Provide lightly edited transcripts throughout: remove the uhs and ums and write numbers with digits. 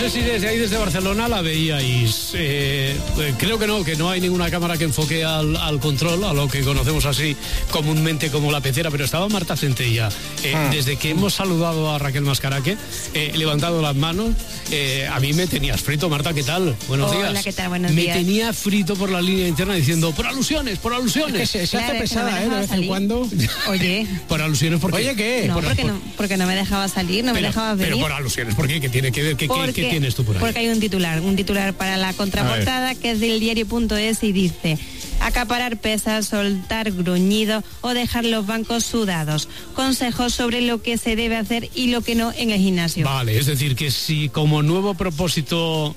sé si desde ahí, desde Barcelona, la veíais. Creo que no hay ninguna cámara que enfoque al control, a lo que conocemos así comúnmente como la pecera, pero estaba Marta Centella. Desde que hemos saludado a Raquel Mascaraque, levantado las manos, a mí me tenías frito. Marta, ¿qué tal? Buenos días. Hola, ¿qué tal? Buenos días. Me tenía frito por la línea interna diciendo, por alusiones. Es que se hace pesada, de vez en cuando. Oye. Por alusiones, ¿por qué? Oye, ¿qué? No, porque no me dejaba salir, no me dejaba venir. Pero por alusiones, ¿por qué? ¿Qué tiene que ver? ¿Qué tienes tú por ahí? Porque hay un titular para la contraportada que es del diario.es y dice: acaparar pesas, soltar gruñido o dejar los bancos sudados. Consejos sobre lo que se debe hacer y lo que no en el gimnasio. Vale, es decir, que si como nuevo propósito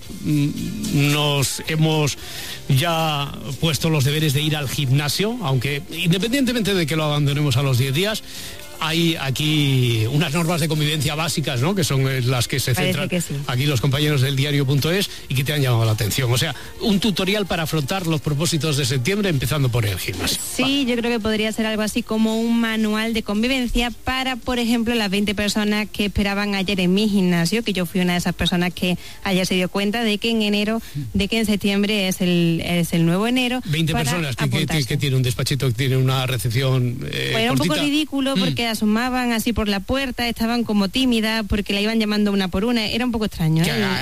nos hemos ya puesto los deberes de ir al gimnasio, aunque independientemente de que lo abandonemos a los 10 días, hay aquí unas normas de convivencia básicas, ¿no? Que son las que se centran aquí los compañeros del diario.es y que te han llamado la atención. O sea, un tutorial para afrontar los propósitos de septiembre empezando por el gimnasio. Sí, yo creo que podría ser algo así como un manual de convivencia para, por ejemplo, las 20 personas que esperaban ayer en mi gimnasio, que yo fui una de esas personas que ayer se dio cuenta de que en septiembre es el nuevo enero. 20 personas que tiene un despachito, que tiene una recepción pues era un poco ridículo porque asomaban así por la puerta, estaban como tímidas porque la iban llamando una por una, era un poco extraño.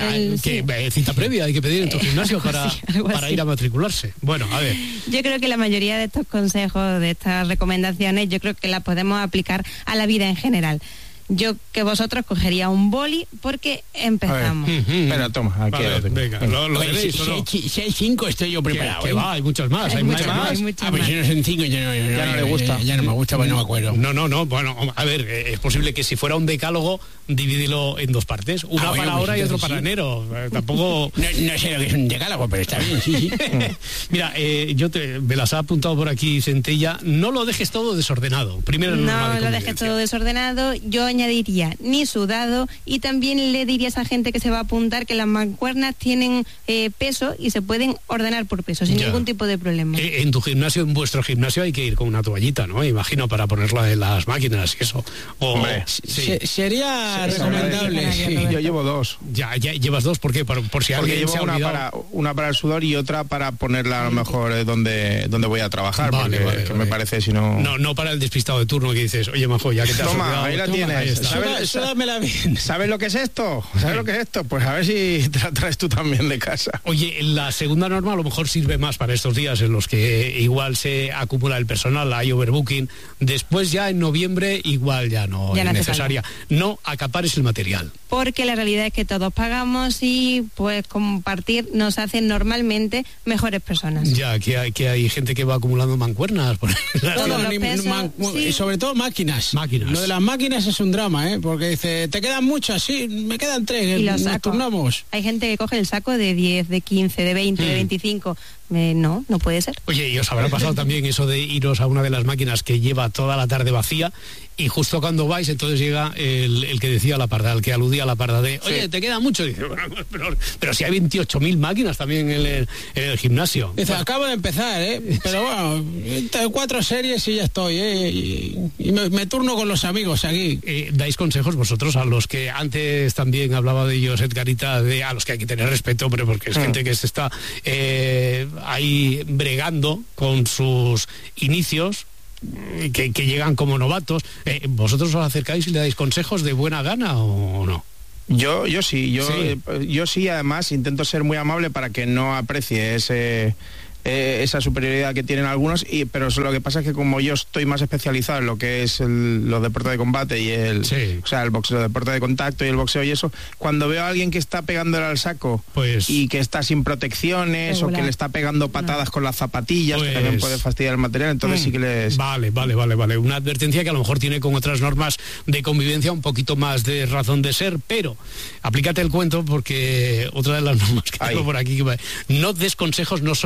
Cita previa hay que pedir en tu gimnasio para ir a matricularse. Bueno, a ver. Yo creo que la mayoría de estos consejos, de estas recomendaciones, yo creo que las podemos aplicar a la vida en general. Yo que vosotros cogería un boli porque empezamos. Espera, toma, aquí venga, lo tenéis, ¿o no? Si hay 5 estoy yo preparado. Que va, hay muchos más. Hay muchos más. Pues si no son 5 ya no le gusta. Ya no me gusta, pues no me acuerdo. No, bueno, a ver, es posible que si fuera un decálogo, divídelo en 2 partes. Una para ahora y otro para enero. Tampoco... No sé lo que es un decálogo, pero está bien, sí. Mira, me las ha apuntado por aquí Centella. No lo dejes todo desordenado. Primero no lo dejes todo desordenado. Yo añadiría ni sudado y también le diría a esa gente que se va a apuntar que las mancuernas tienen peso y se pueden ordenar por peso sin ningún tipo de problema. En tu gimnasio, en vuestro gimnasio hay que ir con una toallita, ¿no? Imagino, para ponerla en las máquinas y eso. Hombre, sería recomendable. Sí, yo llevo 2. Ya llevas 2, ¿por qué? Por si alguien se ha olvidado. Una para el sudor y otra para ponerla a lo mejor donde voy a trabajar. Vale. Me parece, si no... No para el despistado de turno que dices, oye, Majo, ya que te has olvidado. Ahí la tienes. Súdamela bien. ¿Sabes lo que es esto? ¿Sabes lo que es esto? Pues a ver si te la traes tú también de casa. Oye, la segunda norma a lo mejor sirve más para estos días en los que igual se acumula el personal, hay overbooking. Después ya en noviembre igual ya no es necesaria. No acapares el material. Porque la realidad es que todos pagamos y pues compartir nos hace normalmente mejores personas. Ya, que hay gente que va acumulando mancuernas. Y sobre todo máquinas. Lo de las máquinas es un drama, porque dice, ¿te quedan muchas? Sí, me quedan 3, y nos turnamos. Hay gente que coge el saco de 10, de 15, de 20, de 25... No puede ser. Oye, y os habrá pasado también eso de iros a una de las máquinas que lleva toda la tarde vacía y justo cuando vais, entonces llega el que decía la parda, el que aludía a la parda de, oye, ¿te queda mucho? Y dice, bueno, pero si hay 28.000 máquinas también en el gimnasio. Dice, acabo de empezar, pero bueno, 4 series y ya estoy, y me turno con los amigos aquí. ¿Dais consejos vosotros a los que antes también hablaba de ellos, Edgarita, a los que hay que tener respeto, hombre, porque es gente que se está... ahí bregando con sus inicios, que llegan como novatos. ¿Vosotros os acercáis y le dais consejos de buena gana o no? Yo sí, además intento ser muy amable para que no aprecie esa superioridad que tienen algunos, pero lo que pasa es que como yo estoy más especializado en lo que es los deportes de combate y el boxeo, deporte de contacto y el boxeo y eso, cuando veo a alguien que está pegándole al saco y que está sin protecciones o que le está pegando patadas con las zapatillas, que también puede fastidiar el material, entonces sí que les... Vale. Una advertencia que a lo mejor tiene con otras normas de convivencia un poquito más de razón de ser, pero aplícate el cuento porque otra de las normas que tengo por aquí, no des consejos no solicitados.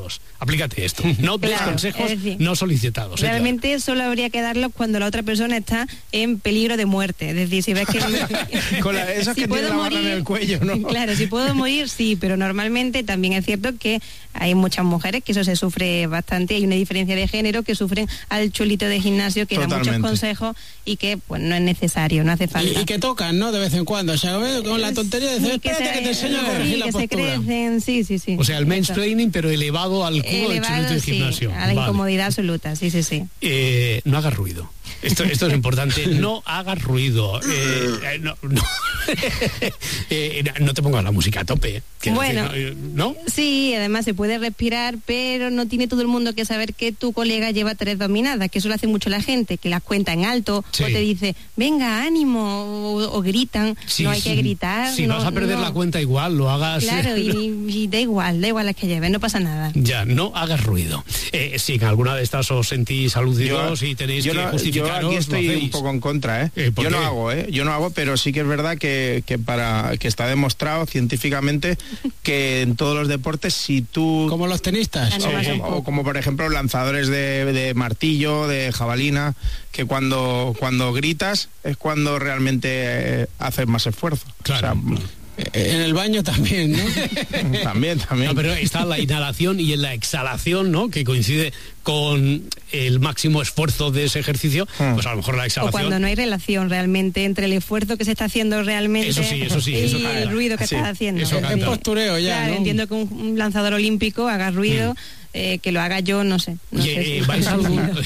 solicitados. Aplícate esto. No des consejos no solicitados. Realmente solo habría que darlos cuando la otra persona está en peligro de muerte. Es decir, si ves que... Eso si que tiene la barra en el cuello, ¿no? Claro, si puedo morir, sí, pero normalmente también es cierto que hay muchas mujeres que eso se sufre bastante. Hay una diferencia de género que sufren al chulito de gimnasio que da muchos consejos y que pues no es necesario, no hace falta. Y que tocan, ¿no? De vez en cuando. O sea, con la tontería de decir, espérate que te enseño a corregir la postura. Que se crecen, sí. O sea, el mansplaining, pero elevado al cubo del chulito de gimnasio. A la incomodidad absoluta, sí. No hagas ruido. Esto es importante. No hagas ruido. No te pongas la música a tope. Bueno, ¿no? Sí, además se puede respirar, pero no tiene todo el mundo que saber que tu colega lleva 3 dominadas, que eso lo hace mucho la gente, que las cuenta en alto, o te dice, venga, ánimo, o gritan. No hay que gritar. Si vas a perder la cuenta igual, lo hagas. Claro, y da igual las que lleven, no pasa nada. Ya, no hagas ruido. Si en alguna de estas os sentís aludidos y tenéis que justificaros, yo aquí estoy un poco en contra, yo no hago, pero sí que es verdad que está demostrado científicamente que en todos los deportes, si tú... Como los tenistas. O como por ejemplo lanzadores de martillo, de jabalina, que cuando gritas es cuando realmente haces más esfuerzo. Claro. O sea, en el baño también, ¿no? También. No, pero está la inhalación y en la exhalación, ¿no? Que coincide con el máximo esfuerzo de ese ejercicio, pues a lo mejor la exhalación... O cuando no hay relación realmente entre el esfuerzo que se está haciendo realmente y el ruido que estás haciendo. Es postureo ya, claro, ¿no? Entiendo que un lanzador olímpico haga ruido, que lo haga yo, no sé. ¿Vais a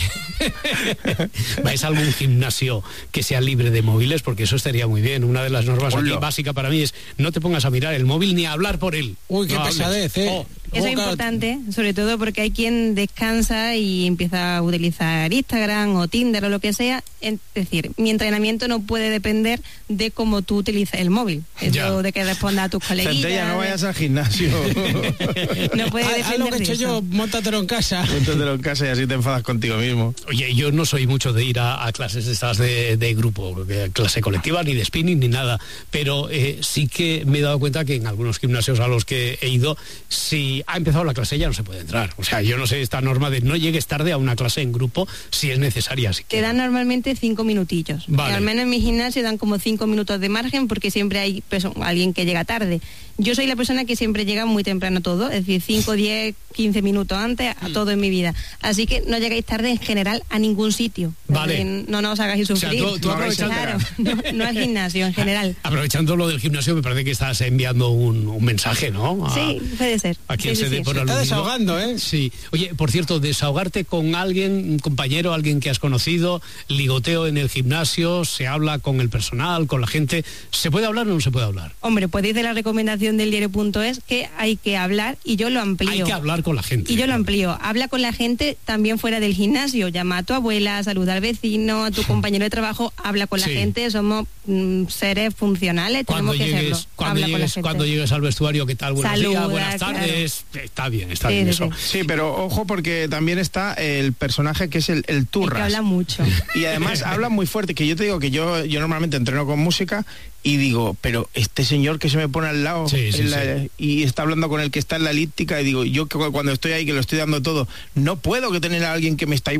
algún gimnasio que sea libre de móviles? Porque eso estaría muy bien. Una de las normas aquí básica para mí es no te pongas a mirar el móvil ni a hablar por él. Uy, qué pesadez, ¿eh? Eso es importante, sobre todo porque hay quien descansa y empieza a utilizar Instagram o Tinder o lo que sea. Es decir, mi entrenamiento no puede depender de cómo tú utilizas el móvil. Eso de que responda a tus coleguillas. Centella, no vayas al gimnasio. No puede depender lo que he hecho yo, móntatelo en casa. Móntatelo en casa y así te enfadas contigo mismo. Oye, yo no soy mucho de ir a clases estas de grupo, clase colectiva, ni de spinning, ni nada. Pero sí que me he dado cuenta que en algunos gimnasios a los que he ido, si ha empezado la clase ya no se puede entrar. O sea, yo no sé esta norma de no llegues tarde a una clase en grupo si es necesaria. Te dan normalmente 5 minutillos. Vale. Al menos en mi gimnasio dan como 5 minutos de margen porque siempre hay alguien que llega tarde. Yo soy la persona que siempre llega muy temprano a todo, es decir, 5, 10, 15 minutos antes a todo en mi vida. Así que no llegáis tarde en general a ningún sitio. Vale. No os hagáis sufrir. O sea, tú claro, no al gimnasio en general. Aprovechando lo del gimnasio, me parece que estás enviando un mensaje, ¿no? Sí, puede ser. A quien se dé por aludido. Está desahogando, ¿eh? Sí. Oye, por cierto, desahogarte con alguien, un compañero, alguien que has conocido, ligoteo en el gimnasio, se habla con el personal, con la gente. ¿Se puede hablar o no se puede hablar? Hombre, podéis de la recomendación del diario.es que hay que hablar y yo lo amplío. Hay que hablar con la gente. Y yo lo amplío. Habla con la gente también fuera del gimnasio. Llama a tu abuela, saluda al vecino, a tu compañero de trabajo, habla con la gente. Somos seres funcionales, tenemos que serlo. Cuando llegues al vestuario, ¿qué tal? Buenos días, buenas tardes. Claro. Está bien eso. Sí, pero ojo porque también está el personaje que es el turras. Que habla mucho. Y además habla muy fuerte, que yo te digo que yo normalmente entreno con música y digo, pero este señor que se me pone al lado y está hablando con el que está en la elíptica y digo, yo que cuando estoy ahí que lo estoy dando todo, no puedo que tener a alguien que me está ahí.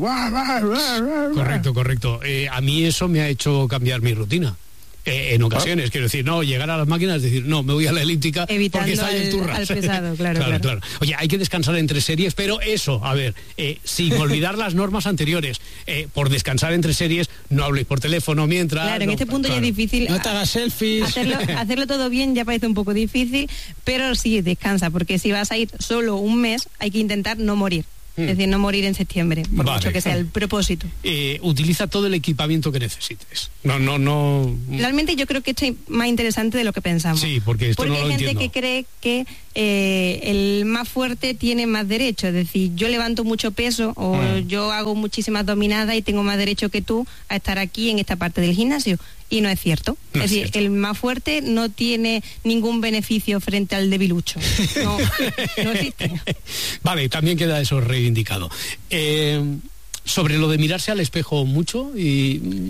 Correcto. A mí eso me ha hecho cambiar mi rutina. En ocasiones, quiero decir, no, llegar a las máquinas, decir, no, me voy a la elíptica evitando porque está ahí el turras. Al pesado, claro. Oye, hay que descansar entre series, pero eso, a ver, sin olvidar las normas anteriores, por descansar entre series, no habléis por teléfono mientras... Claro, en este punto ya es difícil... No te hagas selfies. Hacerlo todo bien ya parece un poco difícil, pero sí, descansa, porque si vas a ir solo un mes, hay que intentar no morir. Es decir, no morir en septiembre, por mucho que sea el propósito. Utiliza todo el equipamiento que necesites. No. Realmente yo creo que esto es más interesante de lo que pensamos. Sí, porque esto no lo entiendo. Hay gente que cree que el más fuerte tiene más derecho. Es decir, yo levanto mucho peso o yo hago muchísimas dominadas y tengo más derecho que tú a estar aquí en esta parte del gimnasio. Y no es cierto. Es decir, el más fuerte no tiene ningún beneficio frente al debilucho. No existe. Vale, también queda eso reivindicado. Sobre lo de mirarse al espejo mucho y...